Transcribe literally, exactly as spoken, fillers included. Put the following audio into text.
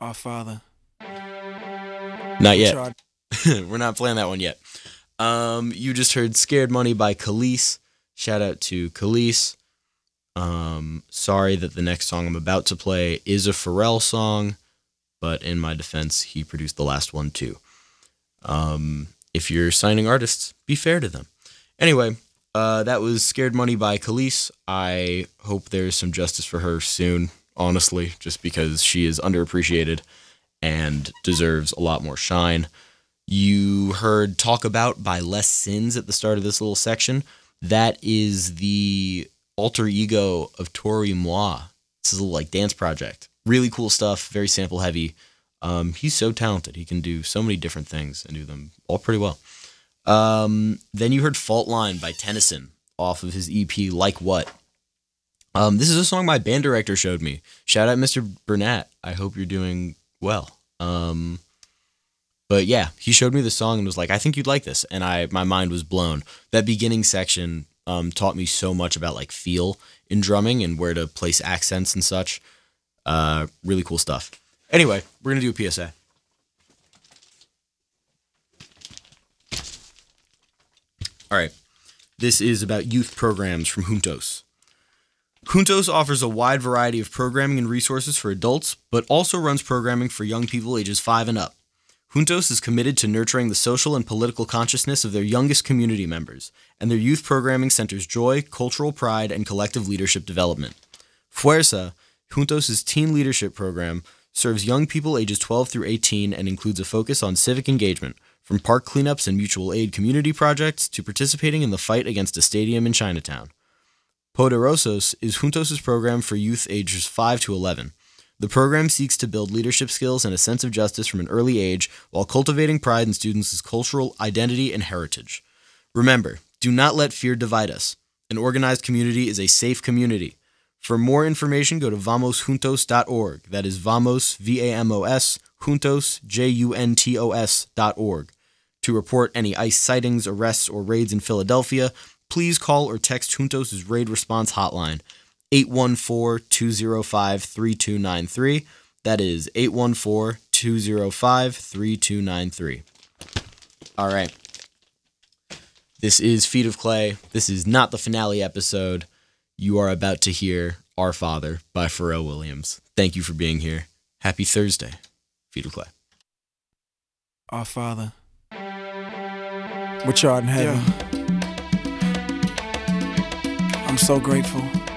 Our Father. Not which yet. art- We're not playing that one yet. Um, you just heard Scared Money by Khalees. Shout out to Khalees. Um, sorry that the next song I'm about to play is a Pharrell song, but in my defense, he produced the last one too. Um, if you're signing artists, be fair to them. Anyway, uh, that was Scared Money by Khalees. I hope there's some justice for her soon, honestly, just because she is underappreciated and deserves a lot more shine. You heard Talk About by Les Sins at the start of this little section. That is the alter ego of Tori Moi. This is a little like dance project. Really cool stuff, very sample heavy. Um, he's so talented. He can do so many different things and do them all pretty well. Um, then you heard Fault Line by Tennyson off of his E P Like What. Um, this is a song my band director showed me. Shout out Mister Burnett. I hope you're doing well. Um, but yeah, he showed me the song and was like, I think you'd like this. And I, my mind was blown. That beginning section um, taught me so much about like feel in drumming and where to place accents and such. Uh, really cool stuff. Anyway, we're going to do a P S A. All right. This is about youth programs from Juntos. Juntos offers a wide variety of programming and resources for adults, but also runs programming for young people ages five and up. Juntos is committed to nurturing the social and political consciousness of their youngest community members, and their youth programming centers joy, cultural pride, and collective leadership development. Fuerza, Juntos' teen leadership program, serves young people ages twelve through eighteen and includes a focus on civic engagement, from park cleanups and mutual aid community projects to participating in the fight against a stadium in Chinatown. Poderosos is Juntos' program for youth ages five to eleven. The program seeks to build leadership skills and a sense of justice from an early age while cultivating pride in students' cultural identity and heritage. Remember, do not let fear divide us. An organized community is a safe community. For more information, go to vamos juntos dot org. That is Vamos, V A M O S, Juntos, J U N T O S dot org. To report any ICE sightings, arrests, or raids in Philadelphia, please call or text Juntos' raid response hotline, eight one four, two zero five, three two nine three. That is eight one four, two zero five, three two nine three. All right. This is Feet of Clay. This is not the finale episode. You are about to hear Our Father by Pharrell Williams. Thank you for being here. Happy Thursday, Feet of Clay. Our Father, which art in heaven. Yeah. I'm so grateful